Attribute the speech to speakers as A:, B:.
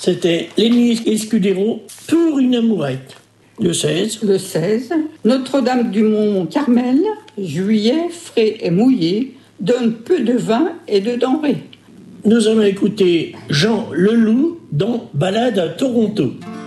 A: C'était Lenny Escudero pour une amourette. Le 16.
B: Le 16. Notre-Dame du Mont-Carmel, juillet, frais et mouillé, donne peu de vin et de denrées.
A: Nous allons écouter Jean Leloup dans Balade à Toronto.